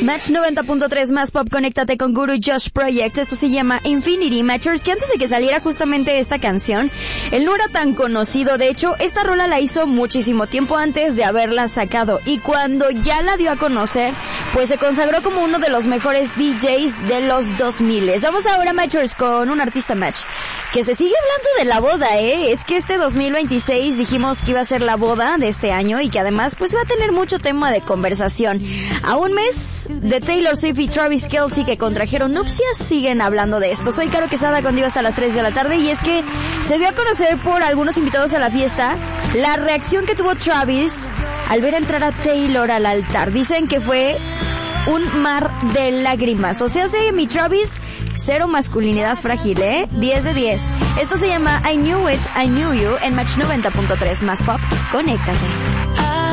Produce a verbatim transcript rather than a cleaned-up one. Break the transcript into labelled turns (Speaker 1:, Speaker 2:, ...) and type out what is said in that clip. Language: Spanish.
Speaker 1: Match noventa punto tres más pop, conéctate con Guru Josh Project. Esto se llama Infinity Matchers, que antes de que saliera justamente esta canción, él no era tan conocido. De hecho, esta rola la hizo muchísimo tiempo antes de haberla sacado, y cuando ya la dio a conocer, pues se consagró como uno de los mejores D Js de los dos mil. Vamos ahora, Matchers, con un artista match que se sigue hablando de la boda, ¿eh? Es que este dos mil veintiséis dijimos que iba a ser la boda de este año y que además pues va a tener mucho tema de conversación. A un mes de Taylor Swift y Travis Kelce, que contrajeron nupcias, siguen hablando de esto. Soy Caro Quesada, contigo hasta las tres de la tarde, y es que se dio a conocer por algunos invitados a la fiesta la reacción que tuvo Travis al ver entrar a Taylor al altar. Dicen que fue un mar de lágrimas. O sea, de mi Travis, cero masculinidad frágil, ¿eh? diez de diez. Esto se llama I Knew It, I Knew You en Match noventa punto tres más pop. Conéctate.